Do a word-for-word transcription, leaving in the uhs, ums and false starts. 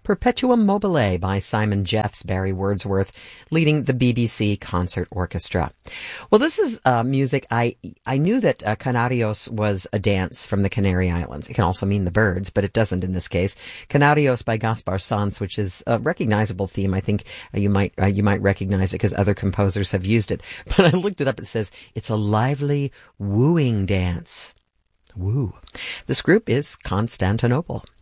Perpetuum Mobile by Simon Jeffs, Barry Wordsworth, leading the B B C Concert Orchestra. Well, this is uh, music. I I knew that uh, Canarios was a dance from the Canary Islands. It can also mean the birds, but it doesn't in this case. Canarios by Gaspar Sanz, which is a recognizable theme. I think uh, you might uh, you might recognize it because other composers have used it. But I looked it up. It says it's a lively wooing dance. Woo. This group is Constantinople.